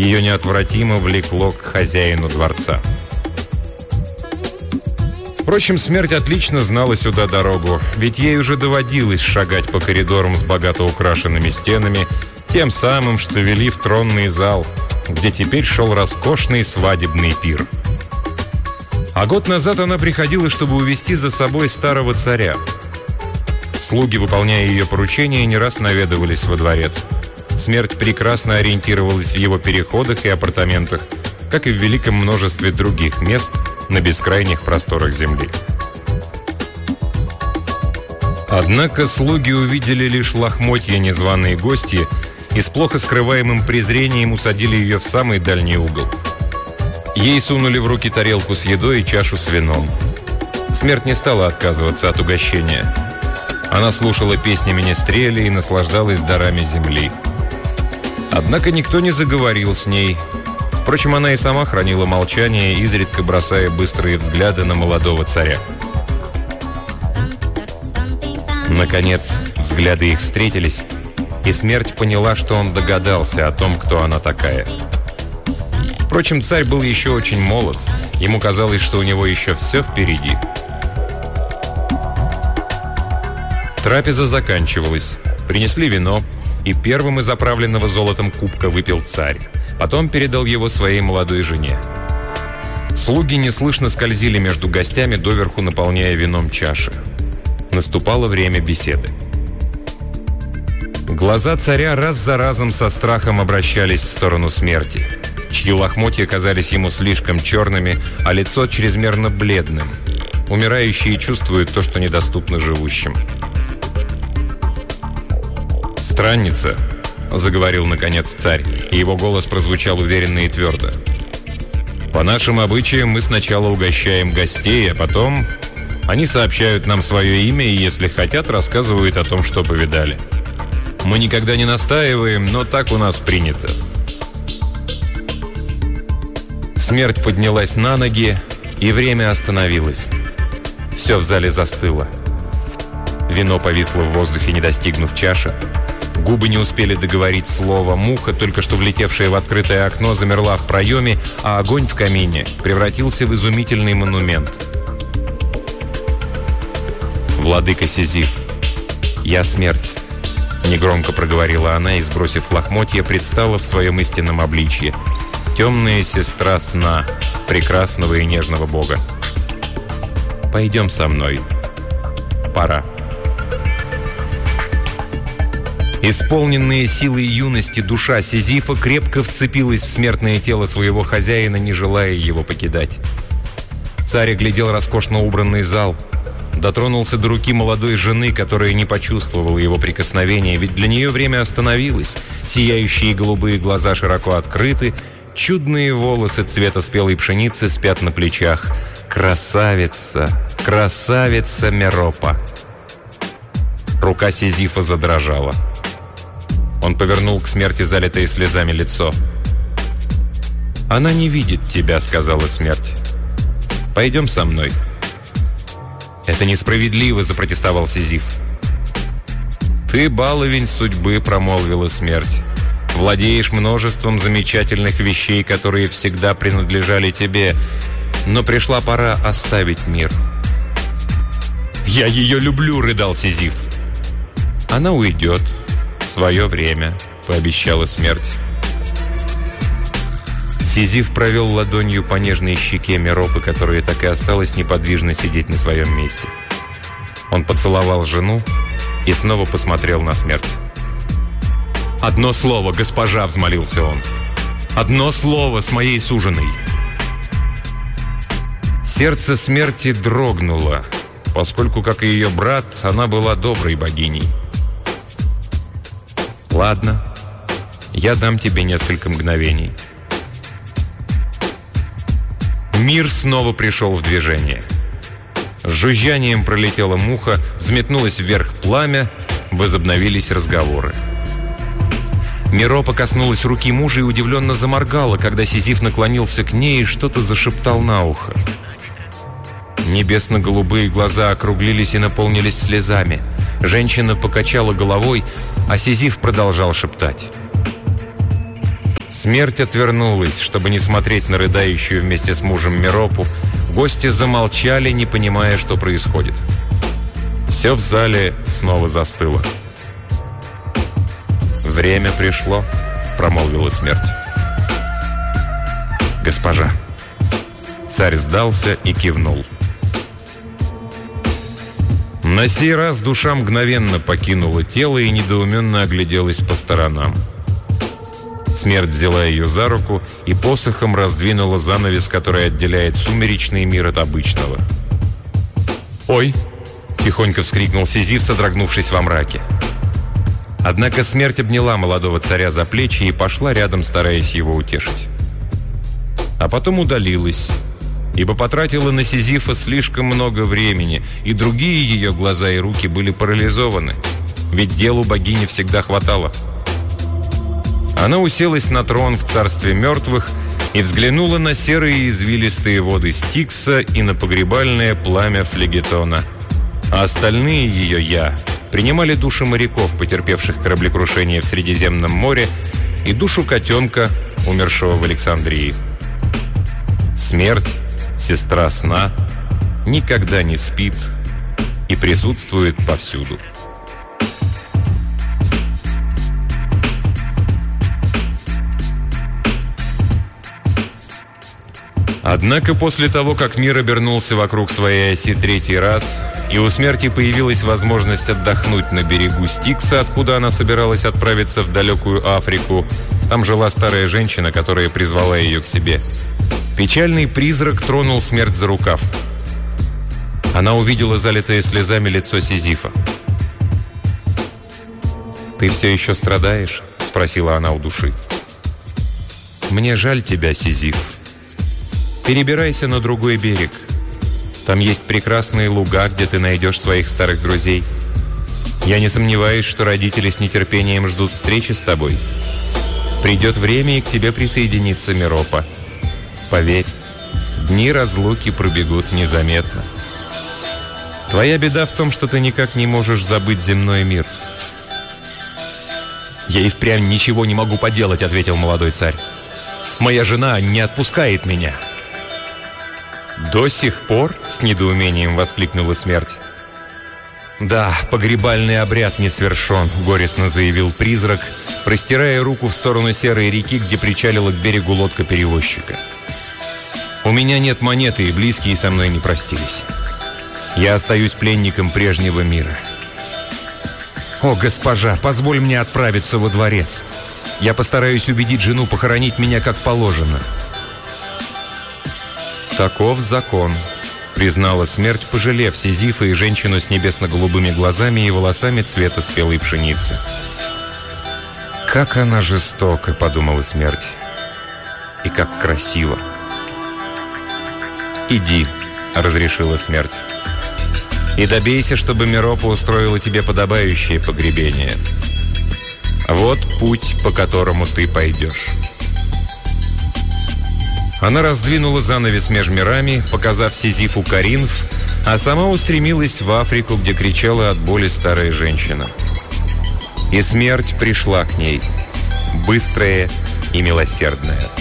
Ее неотвратимо влекло к хозяину дворца. Впрочем, смерть отлично знала сюда дорогу, ведь ей уже доводилось шагать по коридорам с богато украшенными стенами, тем самым, что вели в тронный зал, где теперь шел роскошный свадебный пир. А год назад она приходила, чтобы увести за собой старого царя. Слуги, выполняя ее поручения, не раз наведывались во дворец. Смерть прекрасно ориентировалась в его переходах и апартаментах, как и в великом множестве других мест на бескрайних просторах земли. Однако слуги увидели лишь лохмотья незваные гости и с плохо скрываемым презрением усадили ее в самый дальний угол. Ей сунули в руки тарелку с едой и чашу с вином. Смерть не стала отказываться от угощения. Она слушала песни менестрелей и наслаждалась дарами земли. Однако никто не заговорил с ней. Впрочем, она и сама хранила молчание, изредка бросая быстрые взгляды на молодого царя. Наконец, взгляды их встретились, и смерть поняла, что он догадался о том, кто она такая. Впрочем, царь был еще очень молод. Ему казалось, что у него еще все впереди. Трапеза заканчивалась. Принесли вино, и первым из заправленного золотом кубка выпил царь. Потом передал его своей молодой жене. Слуги неслышно скользили между гостями, доверху наполняя вином чаши. Наступало время беседы. Глаза царя раз за разом со страхом обращались в сторону смерти, чьи лохмотья казались ему слишком черными, а лицо чрезмерно бледным. Умирающие чувствуют то, что недоступно живущим. «Странница», — заговорил наконец царь, и его голос прозвучал уверенно и твердо. «По нашим обычаям мы сначала угощаем гостей, а потом они сообщают нам свое имя и, если хотят, рассказывают о том, что повидали. Мы никогда не настаиваем, но так у нас принято». Смерть поднялась на ноги, и время остановилось. Все в зале застыло. Вино повисло в воздухе, не достигнув чаши. Губы не успели договорить слово. Муха, только что влетевшая в открытое окно, замерла в проеме, а огонь в камине превратился в изумительный монумент. «Владыка Сизиф, я смерть», — негромко проговорила она и, сбросив лохмотья, предстала в своем истинном обличье. Темная сестра сна, прекрасного и нежного бога. «Пойдем со мной. Пора». Исполненная силой юности душа Сизифа крепко вцепилась в смертное тело своего хозяина, не желая его покидать. Царь оглядел роскошно убранный зал, дотронулся до руки молодой жены, которая не почувствовала его прикосновения, ведь для нее время остановилось. Сияющие голубые глаза широко открыты, чудные волосы цвета спелой пшеницы спят на плечах. Красавица, красавица Меропа. Рука Сизифа задрожала. Он повернул к смерти залитое слезами лицо. «Она не видит тебя», — сказала смерть. «Пойдем со мной». «Это несправедливо», — запротестовал Сизиф. «Ты баловень судьбы», — промолвила смерть. «Владеешь множеством замечательных вещей, которые всегда принадлежали тебе, но пришла пора оставить мир». «Я ее люблю», — рыдал Сизиф. «Она уйдет в свое время», — пообещала смерть. Сизиф провел ладонью по нежной щеке Меропы, которая так и осталась неподвижно сидеть на своем месте. Он поцеловал жену и снова посмотрел на смерть. «Одно слово, госпожа!» — взмолился он. «Одно слово с моей суженой!» Сердце смерти дрогнуло, поскольку, как и ее брат, она была доброй богиней. «Ладно, я дам тебе несколько мгновений». Мир снова пришел в движение. С жужжанием пролетела муха, взметнулось вверх пламя, возобновились разговоры. Меропа коснулась руки мужа и удивленно заморгала, когда Сизиф наклонился к ней и что-то зашептал на ухо. Небесно-голубые глаза округлились и наполнились слезами. Женщина покачала головой, а Сизиф продолжал шептать. Смерть отвернулась, чтобы не смотреть на рыдающую вместе с мужем Меропу. Гости замолчали, не понимая, что происходит. Все в зале снова застыло. «Время пришло», — промолвила смерть. «Госпожа». Царь сдался и кивнул. На сей раз душа мгновенно покинула тело и недоуменно огляделась по сторонам. Смерть взяла ее за руку и посохом раздвинула занавес, который отделяет сумеречный мир от обычного. «Ой!» — тихонько вскрикнул Сизиф, содрогнувшись во мраке. Однако смерть обняла молодого царя за плечи и пошла рядом, стараясь его утешить. А потом удалилась, ибо потратила на Сизифа слишком много времени, и другие ее глаза и руки были парализованы, ведь делу богини всегда хватало. Она уселась на трон в царстве мертвых и взглянула на серые извилистые воды Стикса и на погребальное пламя Флегетона. А остальные ее «я» принимали души моряков, потерпевших кораблекрушение в Средиземном море, и душу котенка, умершего в Александрии. Смерть, сестра сна, никогда не спит и присутствует повсюду. Однако после того, как мир обернулся вокруг своей оси третий раз, и у смерти появилась возможность отдохнуть на берегу Стикса, откуда она собиралась отправиться в далекую Африку, там жила старая женщина, которая призвала ее к себе. Печальный призрак тронул смерть за рукав. Она увидела залитое слезами лицо Сизифа. «Ты все еще страдаешь?» — спросила она у души. «Мне жаль тебя, Сизиф. Перебирайся на другой берег. Там есть прекрасные луга, где ты найдешь своих старых друзей. Я не сомневаюсь, что родители с нетерпением ждут встречи с тобой. Придет время, и к тебе присоединится Меропа. Поверь, дни разлуки пробегут незаметно. Твоя беда в том, что ты никак не можешь забыть земной мир». «Я и впрямь ничего не могу поделать», — ответил молодой царь. «Моя жена не отпускает меня». «До сих пор?» — с недоумением воскликнула смерть. «Да, погребальный обряд не свершен», — горестно заявил призрак, простирая руку в сторону серой реки, где причалила к берегу лодка перевозчика. «У меня нет монеты, и близкие со мной не простились. Я остаюсь пленником прежнего мира. О, госпожа, позволь мне отправиться во дворец. Я постараюсь убедить жену похоронить меня как положено». «Таков закон», — признала смерть, пожалев Сизифа и женщину с небесно-голубыми глазами и волосами цвета спелой пшеницы. «Как она жестока», — подумала смерть, — «и как красиво». «Иди», — разрешила смерть, — «и добейся, чтобы Меропа устроила тебе подобающее погребение. Вот путь, по которому ты пойдешь». Она раздвинула занавес меж мирами, показав Сизифу Коринф, а сама устремилась в Африку, где кричала от боли старая женщина. И смерть пришла к ней, быстрая и милосердная.